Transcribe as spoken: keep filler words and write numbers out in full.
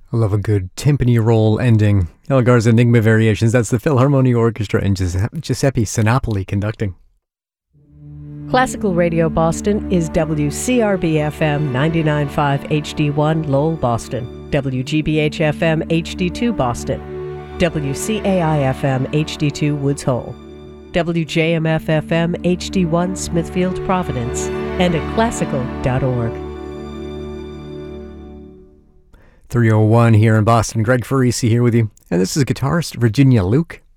I love a good timpani roll ending. Elgar's Enigma Variations, that's the Philharmonia Orchestra and Giuseppe Sinopoli conducting. Classical Radio Boston is W C R B F M ninety-nine point five H D one Lowell, Boston, W G B H F M H D two Boston, W C A I F M H D two Woods Hole, W J M F F M H D one Smithfield, Providence, and at classical dot org. three oh one here in Boston. Greg Farisi here with you. And this is guitarist Virginia Luke.